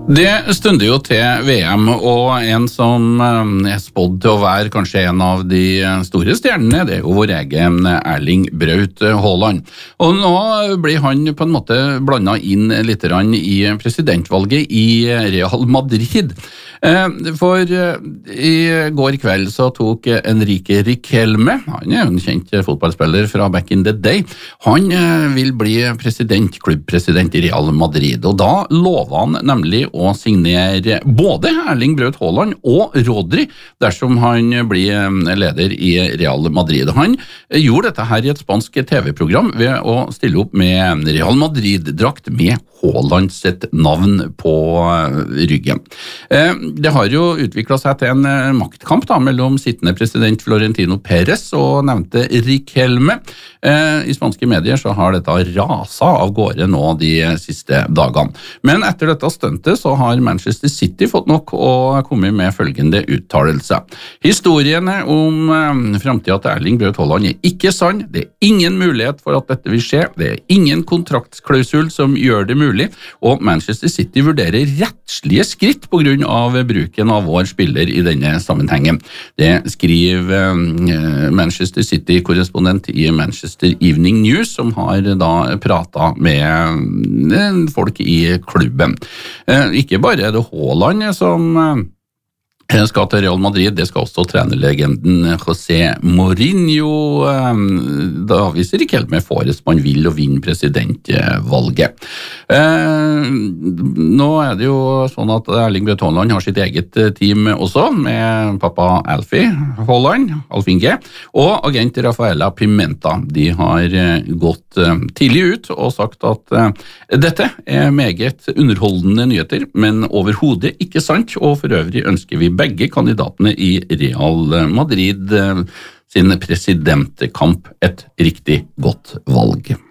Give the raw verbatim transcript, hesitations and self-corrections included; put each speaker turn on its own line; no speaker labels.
Det stunder jo til V M, og en som er spådd til å være kanskje en av de store stjernene, det er jo vår egen Erling Braut Haaland. Og nå blir han på en måte blandet inn litt i presidentvalget i Real Madrid. For i går kveld så tok Enrique Riquelme, han er jo en kjent fotballspiller fra back in the day, han vil bli president, klubbpresident i Real Madrid, og da lover han nemlig å signere både Erling Braut Haaland og Rodri dersom han blir leder i Real Madrid. Han gjorde dette her i et spansk T V-program ved å stille opp med Real Madrid-drakt med Haaland sitt navn på ryggen. Det har jo utviklet seg til en maktkamp da, mellom sittende president Florentino Pérez og nevnte Riquelme. I spanske medier så har dette rasa av gårde nå de siste dagene. Men etter dette stuntet så har Manchester City fått nok og kommet med følgende uttalelse. Historiene om fremtiden til Erling Braut Haaland er ikke sann. Det er ingen mulighet for at dette vil skje. Det er ingen kontraktsklausul som gjør det mulig. Og Manchester City vurderer rettslige skritt på grunn av bruken av vår spiller i denne sammenhengen. Det skriver Manchester City-korrespondent i Manchester Evening News, som har da pratet med folk i klubben. Ikke bare er det Haaland som skal til Real Madrid, det skal også trenerlegenden José Mourinho. Da viser Riquelme Forrest man vil å vinne presidentvalget. Nå er det jo sånn at Erling Braut Haaland har sitt eget team også, med pappa Alfie Haaland, Alfinge, og agent Rafaela Pimenta. De har gått tidlig ut og sagt at dette er meget underholdende nyheter, men overhodet ikke sant, og for øvrig ønsker vi begge kandidatene i Real Madrid sin presidentkamp et riktig godt valg.